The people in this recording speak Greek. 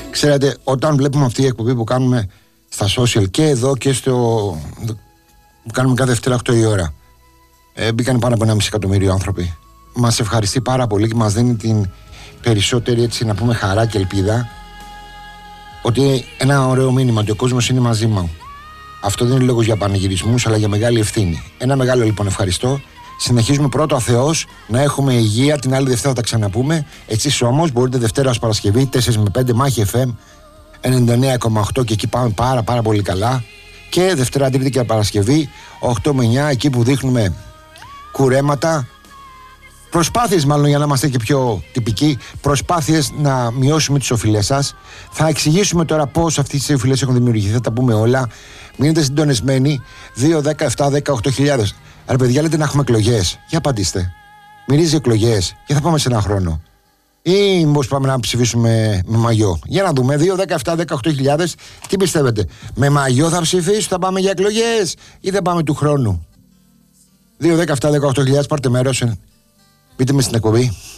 Ξέρετε, όταν βλέπουμε αυτή η εκπομπή που κάνουμε στα social και εδώ και στο. που κάνουμε κάθε Δευτέρα 8 η ώρα, μπήκαν πάνω από 1,5 εκατομμύριο άνθρωποι. Μας ευχαριστεί πάρα πολύ και μας δίνει την περισσότερη, έτσι να πούμε, χαρά και ελπίδα ότι ένα ωραίο μήνυμα, ότι ο κόσμος είναι μαζί μου. Αυτό δεν είναι λόγος για πανηγυρισμούς, αλλά για μεγάλη ευθύνη. Ένα μεγάλο λοιπόν ευχαριστώ. Συνεχίζουμε πρώτο ο Θεός να έχουμε υγεία. Την άλλη Δευτέρα θα τα ξαναπούμε. Εσείς όμως μπορείτε Δευτέρα ως Παρασκευή 4 με 5 Μάχη FM 99,8 και εκεί πάμε πάρα πολύ καλά. Και Δευτέρα, Τρίτη και Παρασκευή 8 με 9, εκεί που δείχνουμε κουρέματα. Προσπάθειες, μάλλον, για να είμαστε και πιο τυπικοί, προσπάθειες να μειώσουμε τις οφειλές σας. Θα εξηγήσουμε τώρα πώς αυτές οι οφειλές έχουν δημιουργηθεί, θα τα πούμε όλα. Μείνετε συντονισμένοι. 2, 10, 7, 10, 8.000. Άρα, παιδιά, λέτε να έχουμε εκλογές. Για απαντήστε. Μυρίζει εκλογές και θα πάμε σε ένα χρόνο. Ή μήπως πάμε να ψηφίσουμε με μαγιό? Για να δούμε. 2, 10, 7, 10, 8.000. Τι πιστεύετε? Με μαγιό θα ψηφίσουν, θα πάμε για εκλογές ή θα πάμε του χρόνου? 2, 10, 7, 10, 8.000. Πάρτε μέρος. Πείτε με στην εκπομπή.